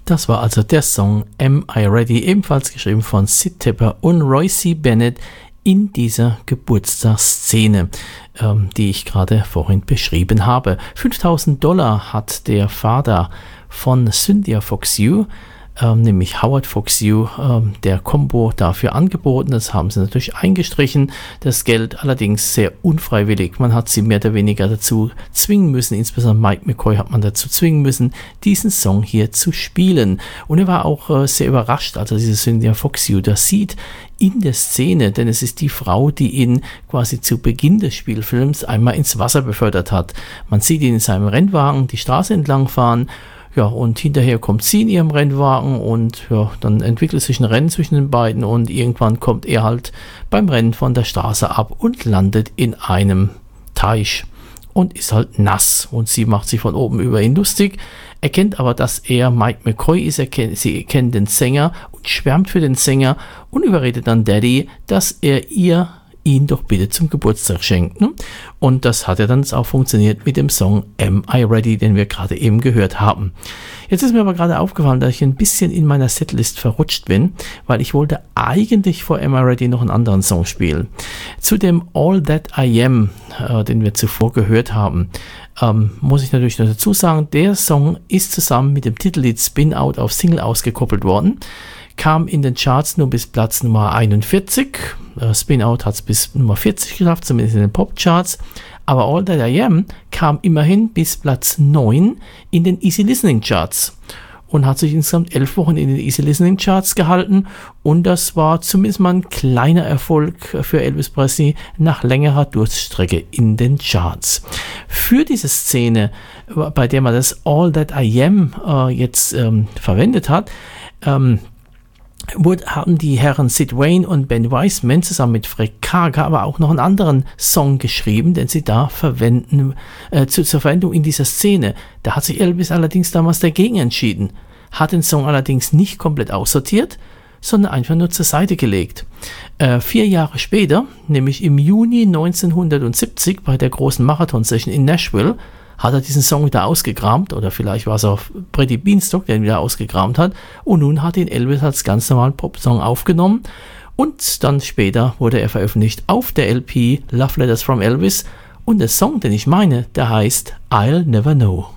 Das war also der Song Am I Ready, ebenfalls geschrieben von Sid Tepper und Roy C. Bennett in dieser Geburtstagsszene, die ich gerade vorhin beschrieben habe. $5.000 hat der Vater von Cynthia Foxew, nämlich Howard Foxew, der Combo dafür angeboten. Das haben sie natürlich eingestrichen, das Geld allerdings sehr unfreiwillig. Man hat sie mehr oder weniger dazu zwingen müssen, insbesondere Mike McCoy hat man dazu zwingen müssen, diesen Song hier zu spielen. Und er war auch sehr überrascht, als er diese Cynthia Foxew da sieht in der Szene, denn es ist die Frau, die ihn quasi zu Beginn des Spielfilms einmal ins Wasser befördert hat. Man sieht ihn in seinem Rennwagen die Straße entlang fahren. Ja, und hinterher kommt sie in ihrem Rennwagen und ja, dann entwickelt sich ein Rennen zwischen den beiden und irgendwann kommt er halt beim Rennen von der Straße ab und landet in einem Teich und ist halt nass und sie macht sich von oben über ihn lustig, erkennt aber, dass er Mike McCoy ist, sie erkennt den Sänger und schwärmt für den Sänger und überredet dann Daddy, dass er ihn doch bitte zum Geburtstag schenkt. Ne? Und das hat ja dann auch funktioniert mit dem Song Am I Ready, den wir gerade eben gehört haben. Jetzt ist mir aber gerade aufgefallen, dass ich ein bisschen in meiner Setlist verrutscht bin, weil ich wollte eigentlich vor Am I Ready noch einen anderen Song spielen. Zu dem All That I Am, den wir zuvor gehört haben, muss ich natürlich noch dazu sagen, der Song ist zusammen mit dem Titellied Spin Out auf Single ausgekoppelt worden, kam in den Charts nur bis Platz Nummer 41. Spin Out hat es bis Nummer 40 geschafft, zumindest in den Pop-Charts. Aber All That I Am kam immerhin bis Platz 9 in den Easy Listening Charts und hat sich insgesamt 11 Wochen in den Easy Listening Charts gehalten. Und das war zumindest mal ein kleiner Erfolg für Elvis Presley nach längerer Durststrecke in den Charts. Für diese Szene, bei der man das All That I Am jetzt verwendet hat, haben die Herren Sid Wayne und Ben Wiseman zusammen mit Fred Karger aber auch noch einen anderen Song geschrieben, den sie da verwenden, zur Verwendung in dieser Szene. Da hat sich Elvis allerdings damals dagegen entschieden, hat den Song allerdings nicht komplett aussortiert, sondern einfach nur zur Seite gelegt. 4 Jahre später, nämlich im Juni 1970 bei der großen Marathon-Session in Nashville, hat er diesen Song wieder ausgekramt, oder vielleicht war es auch Freddie Beanstalk, der ihn wieder ausgekramt hat, und nun hat ihn Elvis als ganz normalen Popsong aufgenommen und dann später wurde er veröffentlicht auf der LP Love Letters from Elvis und der Song, den ich meine, der heißt I'll Never Know.